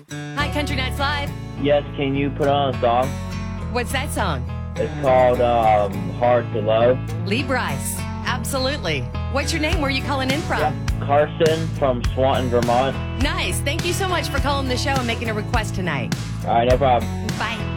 Hi, Country Nights Live. Yes, can you put on a song? What's that song? It's called Hard to Love. Lee Bryce. Absolutely. What's your name? Where are you calling in from? Yeah. Carson from Swanton, Vermont. Nice. Thank you so much for calling the show and making a request tonight. All right, no problem. Bye.